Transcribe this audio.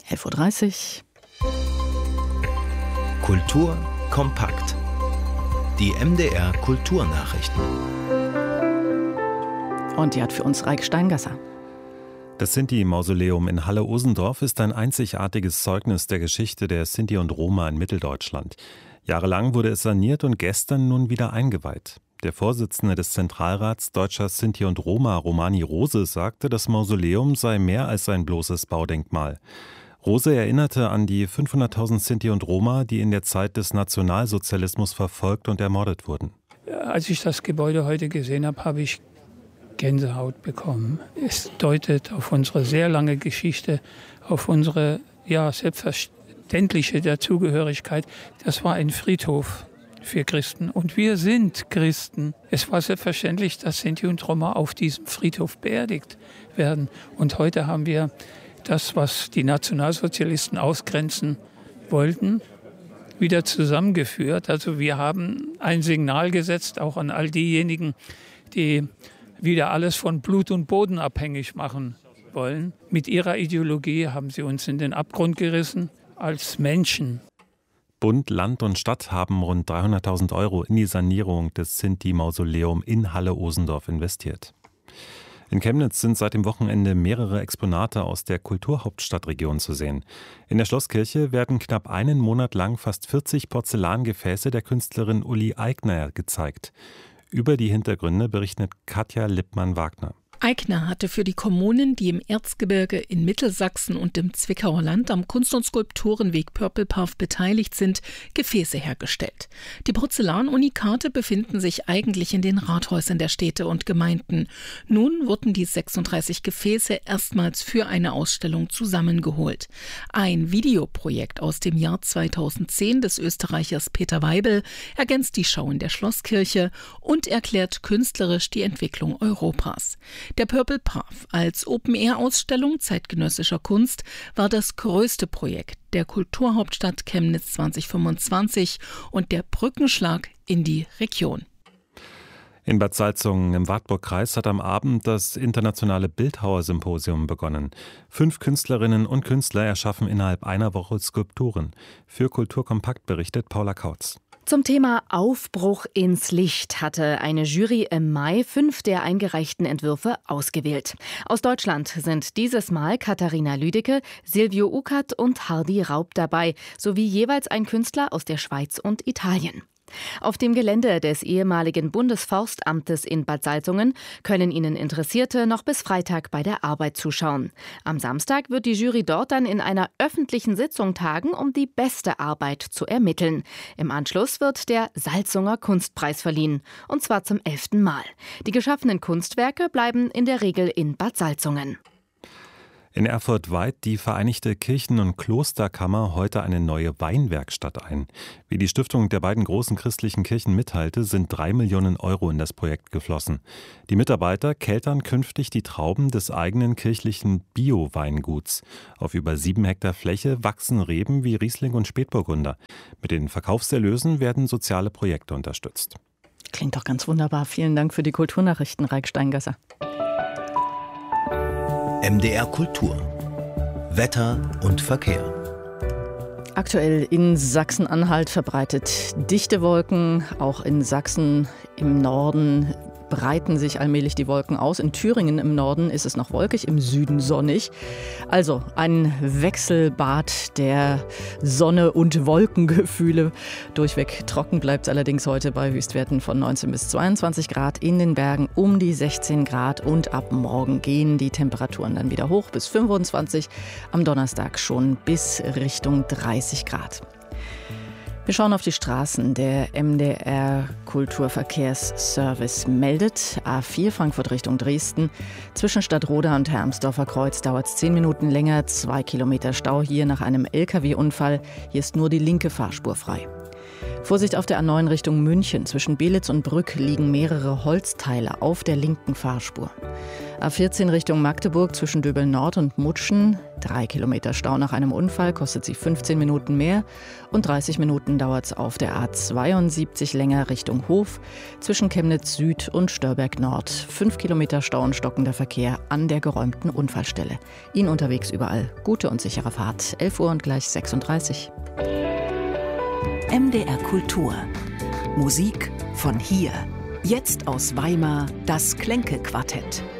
11.30 Uhr. Kultur kompakt. Die MDR Kulturnachrichten. Und die hat für uns Raik Steingasser. Das Sinti-Mausoleum in Halle-Osendorf ist ein einzigartiges Zeugnis der Geschichte der Sinti und Roma in Mitteldeutschland. Jahrelang wurde es saniert und gestern nun wieder eingeweiht. Der Vorsitzende des Zentralrats Deutscher Sinti und Roma, Romani Rose, sagte, das Mausoleum sei mehr als ein bloßes Baudenkmal. Rose erinnerte an die 500.000 Sinti und Roma, die in der Zeit des Nationalsozialismus verfolgt und ermordet wurden. Als ich das Gebäude heute gesehen habe, habe ich Gänsehaut bekommen. Es deutet auf unsere sehr lange Geschichte, auf unsere selbstverständliche Dazugehörigkeit. Das war ein Friedhof für Christen und wir sind Christen. Es war selbstverständlich, dass Sinti und Roma auf diesem Friedhof beerdigt werden. Und heute haben wir das, was die Nationalsozialisten ausgrenzen wollten, wieder zusammengeführt. Also wir haben ein Signal gesetzt, auch an all diejenigen, die wieder alles von Blut und Boden abhängig machen wollen. Mit ihrer Ideologie haben sie uns in den Abgrund gerissen als Menschen. Bund, Land und Stadt haben rund 300.000 € in die Sanierung des Sinti-Mausoleum in Halle-Osendorf investiert. In Chemnitz sind seit dem Wochenende mehrere Exponate aus der Kulturhauptstadtregion zu sehen. In der Schlosskirche werden knapp einen Monat lang fast 40 Porzellangefäße der Künstlerin Uli Eigner gezeigt. Über die Hintergründe berichtet Katja Lippmann-Wagner. Eigner hatte für die Kommunen, die im Erzgebirge in Mittelsachsen und im Zwickauer Land am Kunst- und Skulpturenweg Purple Path beteiligt sind, Gefäße hergestellt. Die Porzellanunikate befinden sich eigentlich in den Rathäusern der Städte und Gemeinden. Nun wurden die 36 Gefäße erstmals für eine Ausstellung zusammengeholt. Ein Videoprojekt aus dem Jahr 2010 des Österreichers Peter Weibel ergänzt die Schau in der Schlosskirche und erklärt künstlerisch die Entwicklung Europas. Der Purple Path als Open-Air-Ausstellung zeitgenössischer Kunst war das größte Projekt der Kulturhauptstadt Chemnitz 2025 und der Brückenschlag in die Region. In Bad Salzungen im Wartburgkreis hat am Abend das internationale Bildhauersymposium begonnen. 5 Künstlerinnen und Künstler erschaffen innerhalb einer Woche Skulpturen. Für Kultur kompakt berichtet Paula Kautz. Zum Thema Aufbruch ins Licht hatte eine Jury im Mai 5 der eingereichten Entwürfe ausgewählt. Aus Deutschland sind dieses Mal Katharina Lüdecke, Silvio Uckert und Hardy Raub dabei, sowie jeweils ein Künstler aus der Schweiz und Italien. Auf dem Gelände des ehemaligen Bundesforstamtes in Bad Salzungen können Ihnen Interessierte noch bis Freitag bei der Arbeit zuschauen. Am Samstag wird die Jury dort dann in einer öffentlichen Sitzung tagen, um die beste Arbeit zu ermitteln. Im Anschluss wird der Salzunger Kunstpreis verliehen, und zwar zum 11. Mal. Die geschaffenen Kunstwerke bleiben in der Regel in Bad Salzungen. In Erfurt weiht die Vereinigte Kirchen- und Klosterkammer heute eine neue Weinwerkstatt ein. Wie die Stiftung der beiden großen christlichen Kirchen mitteilte, sind 3 Millionen € in das Projekt geflossen. Die Mitarbeiter keltern künftig die Trauben des eigenen kirchlichen Bio-Weinguts. Auf über 7 Hektar Fläche wachsen Reben wie Riesling und Spätburgunder. Mit den Verkaufserlösen werden soziale Projekte unterstützt. Klingt doch ganz wunderbar. Vielen Dank für die Kulturnachrichten, Raik Steingasser. MDR Kultur. Wetter und Verkehr. Aktuell in Sachsen-Anhalt verbreitet dichte Wolken, auch in Sachsen im Norden breiten sich allmählich die Wolken aus. In Thüringen im Norden ist es noch wolkig, im Süden sonnig. Also ein Wechselbad der Sonne- und Wolkengefühle. Durchweg trocken bleibt es allerdings heute bei Höchstwerten von 19 bis 22 Grad. In den Bergen um die 16 Grad und ab morgen gehen die Temperaturen dann wieder hoch bis 25. Am Donnerstag schon bis Richtung 30 Grad. Wir schauen auf die Straßen. Der MDR Kulturverkehrsservice meldet: A4 Frankfurt Richtung Dresden. Zwischen Stadtroda und Hermsdorfer Kreuz dauert es 10 Minuten länger. 2 Kilometer Stau hier nach einem LKW-Unfall. Hier ist nur die linke Fahrspur frei. Vorsicht auf der A9 Richtung München. Zwischen Belitz und Brück liegen mehrere Holzteile auf der linken Fahrspur. A14 Richtung Magdeburg zwischen Döbel Nord und Mutschen. 3 Kilometer Stau nach einem Unfall, kostet sie 15 Minuten mehr. Und 30 Minuten dauert es auf der A72 länger Richtung Hof zwischen Chemnitz Süd und Störberg Nord. 5 Kilometer Stau und stockender Verkehr an der geräumten Unfallstelle. Ihnen unterwegs überall gute und sichere Fahrt. 11 Uhr und gleich 36. MDR Kultur. Musik von hier. Jetzt aus Weimar das Klenke-Quartett.